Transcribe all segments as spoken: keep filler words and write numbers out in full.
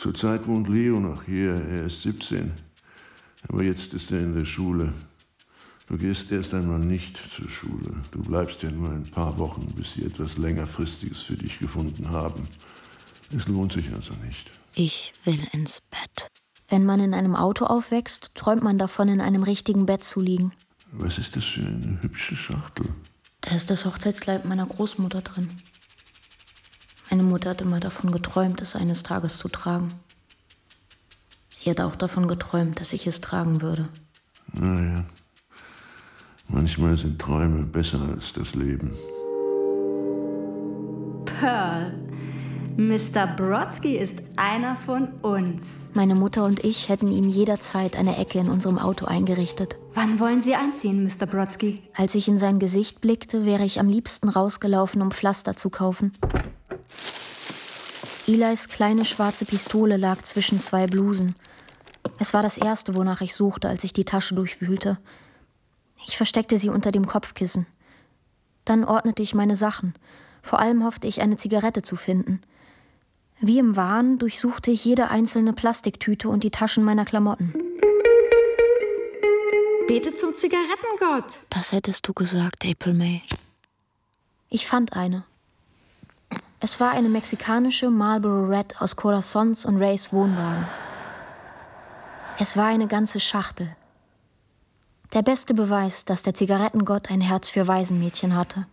Zurzeit wohnt Leo noch hier, er ist siebzehn. Aber jetzt ist er in der Schule. Du gehst erst einmal nicht zur Schule. Du bleibst ja nur ein paar Wochen, bis sie etwas längerfristiges für dich gefunden haben. Es lohnt sich also nicht. Ich will ins Bett. Wenn man in einem Auto aufwächst, träumt man davon, in einem richtigen Bett zu liegen. Was ist das für eine hübsche Schachtel? Da ist das Hochzeitskleid meiner Großmutter drin. Meine Mutter hat immer davon geträumt, es eines Tages zu tragen. Sie hat auch davon geträumt, dass ich es tragen würde. Naja, manchmal sind Träume besser als das Leben. Pearl, Mister Brodsky ist einer von uns. Meine Mutter und ich hätten ihm jederzeit eine Ecke in unserem Auto eingerichtet. Wann wollen Sie einziehen, Mister Brodsky? Als ich in sein Gesicht blickte, wäre ich am liebsten rausgelaufen, um Pflaster zu kaufen. Elis kleine schwarze Pistole lag zwischen zwei Blusen. Es war das Erste, wonach ich suchte, als ich die Tasche durchwühlte. Ich versteckte sie unter dem Kopfkissen. Dann ordnete ich meine Sachen. Vor allem hoffte ich, eine Zigarette zu finden. Wie im Wahn durchsuchte ich jede einzelne Plastiktüte und die Taschen meiner Klamotten. Bete zum Zigarettengott. Das hättest du gesagt, April May. Ich fand eine. Es war eine mexikanische Marlboro Red aus Corazons und Rays Wohnwagen. Es war eine ganze Schachtel. Der beste Beweis, dass der Zigarettengott ein Herz für Waisenmädchen hatte.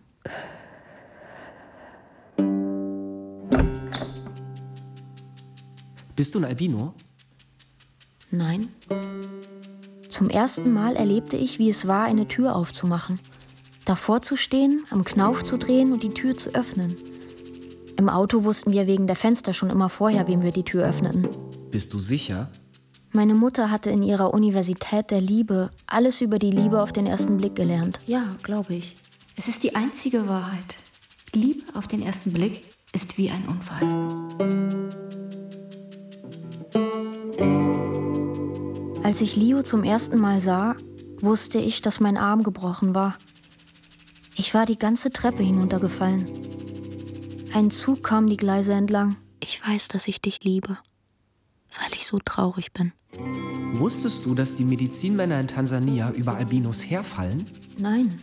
Bist du ein Albino? Nein. Zum ersten Mal erlebte ich, wie es war, eine Tür aufzumachen. Davor zu stehen, am Knauf zu drehen und die Tür zu öffnen. Im Auto wussten wir wegen der Fenster schon immer vorher, wem wir die Tür öffneten. Bist du sicher? Meine Mutter hatte in ihrer Universität der Liebe alles über die Liebe auf den ersten Blick gelernt. Ja, glaube ich. Es ist die einzige Wahrheit. Liebe auf den ersten Blick ist wie ein Unfall. Als ich Leo zum ersten Mal sah, wusste ich, dass mein Arm gebrochen war. Ich war die ganze Treppe hinuntergefallen. Ein Zug kam die Gleise entlang. Ich weiß, dass ich dich liebe, weil ich so traurig bin. Wusstest du, dass die Medizinmänner in Tansania über Albinos herfallen? Nein.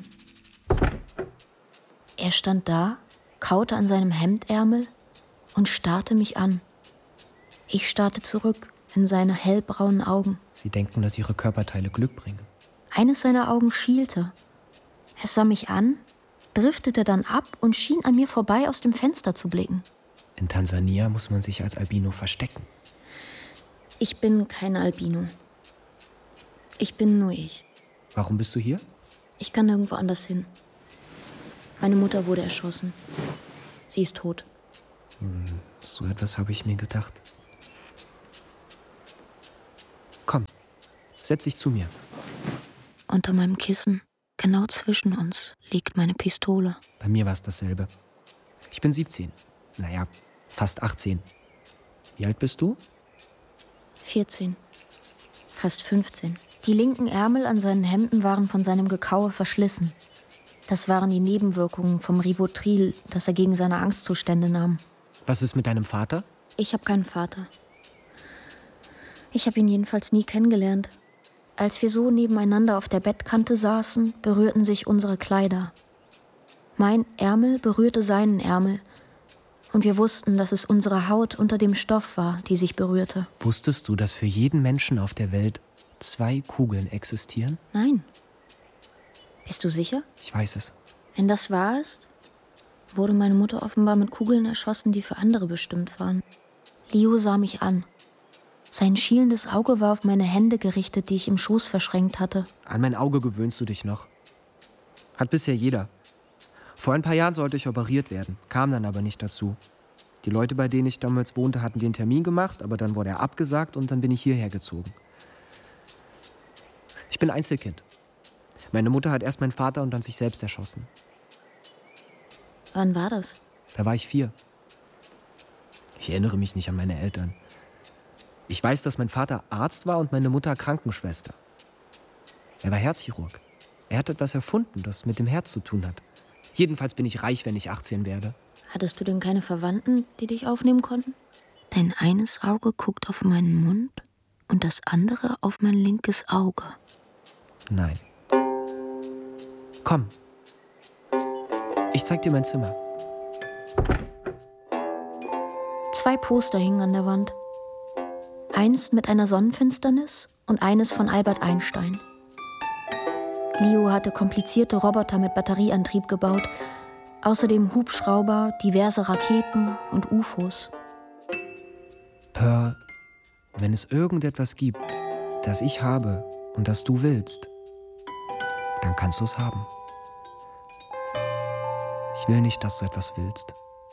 Er stand da, kaute an seinem Hemdärmel und starrte mich an. Ich starrte zurück in seine hellbraunen Augen. Sie denken, dass ihre Körperteile Glück bringen. Eines seiner Augen schielte. Es sah mich an, driftete dann ab und schien an mir vorbei aus dem Fenster zu blicken. In Tansania muss man sich als Albino verstecken. Ich bin kein Albino. Ich bin nur ich. Warum bist du hier? Ich kann nirgendwo anders hin. Meine Mutter wurde erschossen. Sie ist tot. Hm, so etwas habe ich mir gedacht. Komm, setz dich zu mir. Unter meinem Kissen, genau zwischen uns, liegt meine Pistole. Bei mir war es dasselbe. Ich bin siebzehn. Naja, fast achtzehn. Wie alt bist du? vierzehn. Fast fünfzehn. Die linken Ärmel an seinen Hemden waren von seinem Gekaue verschlissen. Das waren die Nebenwirkungen vom Rivotril, das er gegen seine Angstzustände nahm. Was ist mit deinem Vater? Ich habe keinen Vater. Ich habe ihn jedenfalls nie kennengelernt. Als wir so nebeneinander auf der Bettkante saßen, berührten sich unsere Kleider. Mein Ärmel berührte seinen Ärmel. Und wir wussten, dass es unsere Haut unter dem Stoff war, die sich berührte. Wusstest du, dass für jeden Menschen auf der Welt zwei Kugeln existieren? Nein. Bist du sicher? Ich weiß es. Wenn das wahr ist, wurde meine Mutter offenbar mit Kugeln erschossen, die für andere bestimmt waren. Leo sah mich an. Sein schielendes Auge war auf meine Hände gerichtet, die ich im Schoß verschränkt hatte. An mein Auge gewöhnst du dich noch. Hat bisher jeder. Vor ein paar Jahren sollte ich operiert werden, kam dann aber nicht dazu. Die Leute, bei denen ich damals wohnte, hatten den Termin gemacht, aber dann wurde er abgesagt und dann bin ich hierher gezogen. Ich bin Einzelkind. Meine Mutter hat erst meinen Vater und dann sich selbst erschossen. Wann war das? Da war ich vier. Ich erinnere mich nicht an meine Eltern. Ich weiß, dass mein Vater Arzt war und meine Mutter Krankenschwester. Er war Herzchirurg. Er hat etwas erfunden, das mit dem Herz zu tun hat. Jedenfalls bin ich reich, wenn ich achtzehn werde. Hattest du denn keine Verwandten, die dich aufnehmen konnten? Dein eines Auge guckt auf meinen Mund und das andere auf mein linkes Auge. Nein. Komm. Ich zeig dir mein Zimmer. Zwei Poster hingen an der Wand. Eins mit einer Sonnenfinsternis und eines von Albert Einstein. Leo hatte komplizierte Roboter mit Batterieantrieb gebaut, außerdem Hubschrauber, diverse Raketen und U F Os. Pearl, wenn es irgendetwas gibt, das ich habe und das du willst, dann kannst du es haben. Ich will nicht, dass du etwas willst.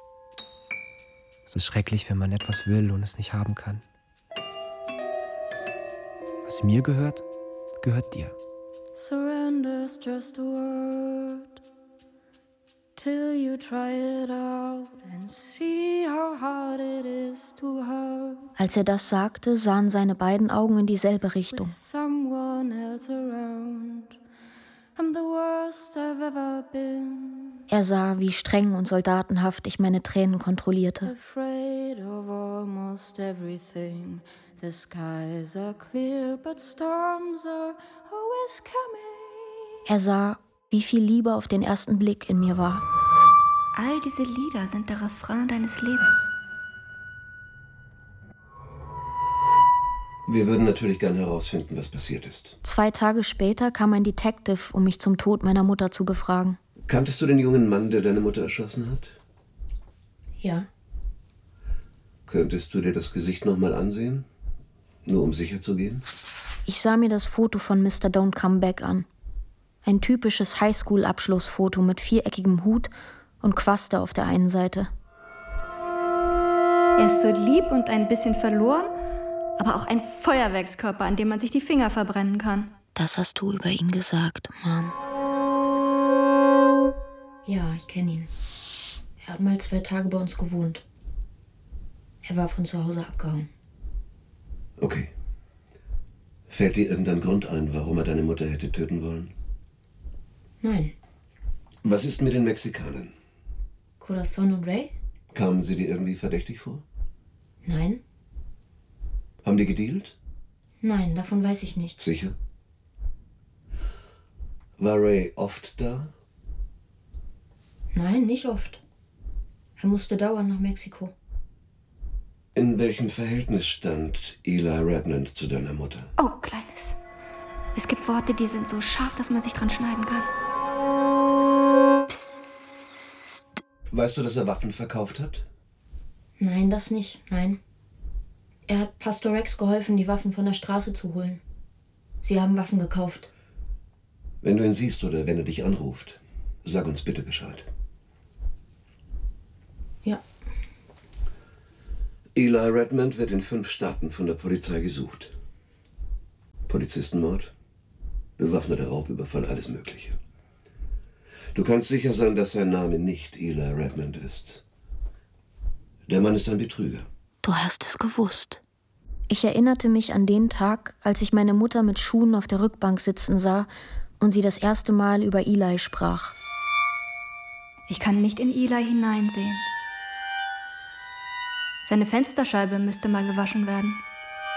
Es ist schrecklich, wenn man etwas will und es nicht haben kann. Was mir gehört, gehört dir. Surrender's just a word till you try it out and see how hard it is to hurt. Als er das sagte, sahen seine beiden Augen in dieselbe Richtung. With someone else around. I'm the worst I've ever been. Er sah, wie streng und soldatenhaft ich meine Tränen kontrollierte. Afraid of almost everything. The skies are clear, but storms are always coming. Er sah, wie viel Liebe auf den ersten Blick in mir war. All diese Lieder sind der Refrain deines Lebens. Wir würden natürlich gern herausfinden, was passiert ist. Zwei Tage später kam ein Detective, um mich zum Tod meiner Mutter zu befragen. Kanntest du den jungen Mann, der deine Mutter erschossen hat? Ja. Könntest du dir das Gesicht noch mal ansehen? Nur um sicher zu gehen? Ich sah mir das Foto von Mister Don't Come Back an. Ein typisches Highschool-Abschlussfoto mit viereckigem Hut und Quaste auf der einen Seite. Er ist so lieb und ein bisschen verloren, aber auch ein Feuerwerkskörper, an dem man sich die Finger verbrennen kann. Das hast du über ihn gesagt, Mom. Ja, ich kenne ihn. Er hat mal zwei Tage bei uns gewohnt. Er war von zu Hause abgehauen. Okay. Fällt dir irgendein Grund ein, warum er deine Mutter hätte töten wollen? Nein. Was ist mit den Mexikanern? Corazon und Ray? Kamen sie dir irgendwie verdächtig vor? Nein. Haben die gedealt? Nein, davon weiß ich nichts. Sicher? War Ray oft da? Nein, nicht oft. Er musste dauernd nach Mexiko. In welchem Verhältnis stand Eli Redmond zu deiner Mutter? Oh, Kleines. Es gibt Worte, die sind so scharf, dass man sich dran schneiden kann. Psst. Weißt du, dass er Waffen verkauft hat? Nein, das nicht. Nein. Er hat Pastor Rex geholfen, die Waffen von der Straße zu holen. Sie haben Waffen gekauft. Wenn du ihn siehst oder wenn er dich anruft, sag uns bitte Bescheid. Ja. Eli Redmond wird in fünf Staaten von der Polizei gesucht. Polizistenmord, bewaffneter Raubüberfall, alles Mögliche. Du kannst sicher sein, dass sein Name nicht Eli Redmond ist. Der Mann ist ein Betrüger. Du hast es gewusst. Ich erinnerte mich an den Tag, als ich meine Mutter mit Schuhen auf der Rückbank sitzen sah und sie das erste Mal über Eli sprach. Ich kann nicht in Eli hineinsehen. Seine Fensterscheibe müsste mal gewaschen werden.